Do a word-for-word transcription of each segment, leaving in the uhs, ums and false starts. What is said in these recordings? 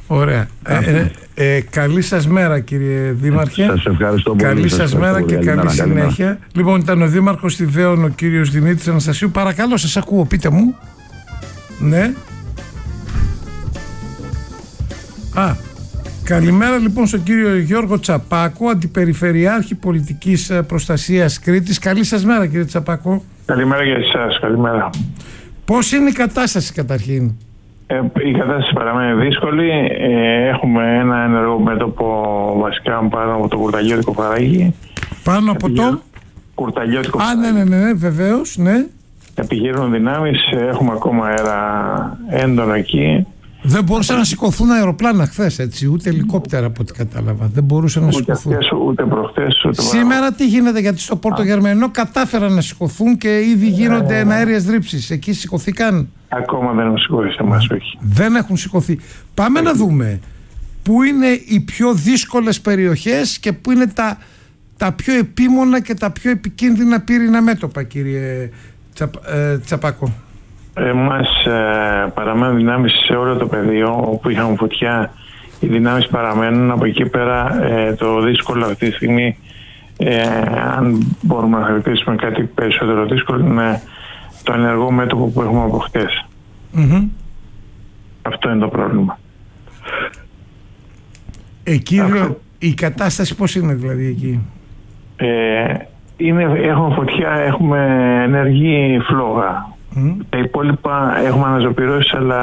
Ωραία. Ε, ε, ε, καλή σας μέρα, κύριε Δήμαρχε. Σας ευχαριστώ πολύ. Καλή σας μέρα πολύ. και καλή, καλή συνέχεια. Καλή. Λοιπόν, ήταν ο Δήμαρχος Θηβαίων, ο κύριος Δημήτρης Αναστασίου. Παρακαλώ, σας ακούω, πείτε μου. Ναι. Α, καλημέρα λοιπόν στον κύριο Γιώργο Τσαπάκο, Αντιπεριφερειάρχη Πολιτικής Προστασίας Κρήτης. Καλή σας μέρα, κύριε Τσαπάκο. Καλημέρα για εσάς, καλημέρα. Πώς είναι η κατάσταση καταρχήν? Ε, η κατάσταση παραμένει δύσκολη. Ε, έχουμε ένα ενεργό μέτωπο βασικά πάνω από το κουρταλιώτικο Φαράγγι. Πάνω από το κουρταλιώτικο Α, ναι, ναι, ναι, βεβαίως, ναι. Επιχειρούν δυνάμεις, έχουμε ακόμα αέρα έντονο εκεί. Δεν μπορούσαν να σηκωθούν αεροπλάνα χθες, έτσι, ούτε ελικόπτερα από ό,τι κατάλαβα. Δεν μπορούσαν να σηκωθούν. Ούτε, ούτε προχθές, ούτε Σήμερα τι γίνεται, γιατί στο Πόρτο Γερμανό κατάφεραν να σηκωθούν και ήδη γίνονται ε, εναέριες ρήψεις. Εκεί σηκωθήκαν? Ακόμα δεν έχουν σηκωθεί σε εμάς, όχι. Δεν έχουν σηκωθεί. Πάμε ε, να δούμε πού είναι οι πιο δύσκολες περιοχές και πού είναι τα, τα πιο επίμονα και τα πιο επικίνδυνα πύρινα μέτωπα, κύριε Τσαπ, ε, Τσαπάκο. Εμάς ε, παραμένουν δυνάμεις σε όλο το πεδίο. Όπου είχαμε φωτιά, οι δυνάμεις παραμένουν. Από εκεί πέρα ε, το δύσκολο αυτή τη στιγμή, ε, αν μπορούμε να χαρακτηρίσουμε κάτι περισσότερο δύσκολο, είναι το ενεργό μέτωπο που έχουμε από χτες. Mm-hmm. Αυτό είναι το πρόβλημα. Εκεί Αυτό... η κατάσταση πώς είναι δηλαδή εκεί? Ε, είναι, έχουμε φωτιά, έχουμε ενεργή φλόγα. Mm. Τα υπόλοιπα έχουμε αναζωπυρώσεις, αλλά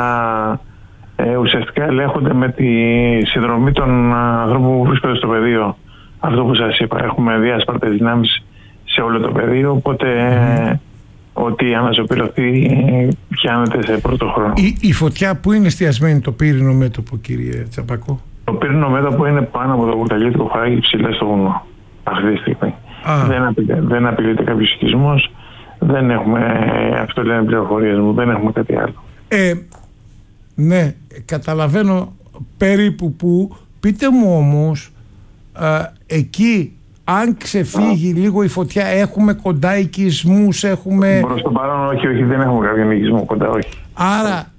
ε, ουσιαστικά ελέγχονται με τη συνδρομή των ανθρώπων που βρίσκονται στο πεδίο. Αυτό που σας είπα, έχουμε διάσπαρτες δυνάμεις σε όλο το πεδίο, οπότε mm. ε, ό,τι αναζωπηρωθεί πιάνεται σε πρώτο χρόνο. Η, η φωτιά που είναι εστιασμένη το πύρινο μέτωπο, κύριε Τσαπάκο? Το πύρινο μέτωπο είναι πάνω από το κουρταλιώτικο Φαράγγι, ψηλά στο βουνό αυτή τη στιγμή. Ah. Δεν, απειλεί, δεν απειλείται κάποιος οικισμός. Δεν έχουμε, αυτό λένε πληροφορίες μου, δεν έχουμε κάτι άλλο. Ε, ναι, καταλαβαίνω περίπου που. Πείτε μου όμως, α, εκεί αν ξεφύγει ah. λίγο η φωτιά, έχουμε κοντά οικισμούς, έχουμε... Προς το παρόν όχι, όχι, δεν έχουμε κάποιον οικισμό κοντά, όχι. Άρα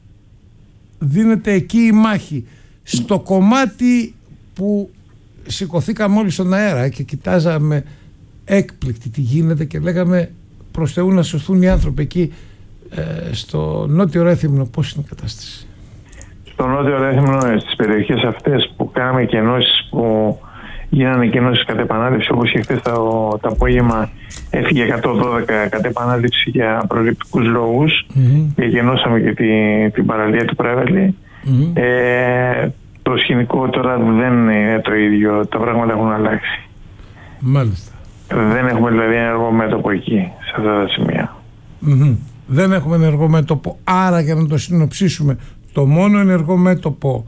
δίνεται εκεί η μάχη. Στο κομμάτι που σηκωθήκαμε όλοι στον αέρα και κοιτάζαμε έκπληκτοι τι γίνεται και λέγαμε προς Θεού να σωθούν οι άνθρωποι εκεί, ε, στο Νότιο Ρέθυμνο, πώς είναι η κατάσταση? Στο Νότιο Ρέθυμνο, στις περιοχές αυτές που κάναμε κενώσεις, που γίνανε κενώσεις κατ' επανάληψη, όπως και χθες το, το απόγευμα έφυγε εκατόν δώδεκα κατ' επανάληψη για προληπτικούς λόγους mm-hmm. και κενώσαμε και τη, την παραλία του Πρέβελη. Mm-hmm. Ε, το σκηνικό τώρα δεν είναι το ίδιο, τα πράγματα έχουν αλλάξει. Μάλιστα. Δεν έχουμε δηλαδή ενεργό μέτωπο εκεί, σε αυτά τα σημεία. Mm-hmm. Δεν έχουμε ενεργό μέτωπο. Άρα, για να το συνοψίσουμε, το μόνο ενεργό μέτωπο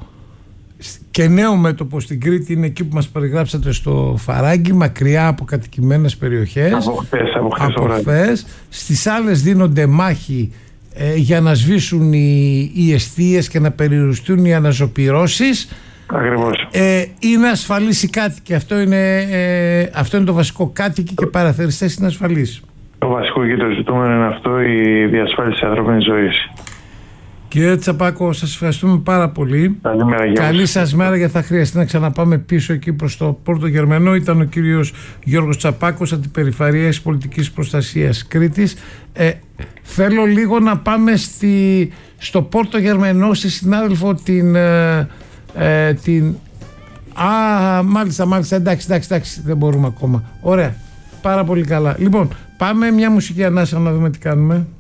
και νέο μέτωπο στην Κρήτη είναι εκεί που μας περιγράψατε, στο Φαράγγι, μακριά από κατοικημένες περιοχές. Από χθες, από χθες. Από χθες. Στις άλλες δίνονται μάχη ε, για να σβήσουν οι, οι εστίες και να περιοριστούν οι αναζωπυρώσεις. Ακριβώς. Ε, είναι ασφαλής οι κάτοικοι. Αυτό είναι, ε, αυτό είναι το βασικό. Κάτοικοι και παραθεριστές είναι ασφαλείς. Το βασικό και το ζητούμενο είναι αυτό, η διασφάλιση της ανθρώπινης ζωής. Κύριε Τσαπάκο, σας ευχαριστούμε πάρα πολύ. Καλημέρα. Καλή σας μέρα, γιατί θα χρειαστεί να ξαναπάμε πίσω εκεί προς το Πόρτο Γερμανό. Ήταν ο κύριος Γιώργος Τσαπάκος, Αντιπεριφερειάρχης Πολιτικής Προστασίας Κρήτης. Ε, θέλω λίγο να πάμε στη, στο Πόρτο Γερμανό, στη συνάδελφο την... Ε, Ε, την... Α, μάλιστα, μάλιστα, εντάξει, εντάξει, εντάξει, δεν μπορούμε ακόμα. Ωραία, πάρα πολύ καλά. Λοιπόν, πάμε μια μουσική ανάσα να δούμε τι κάνουμε.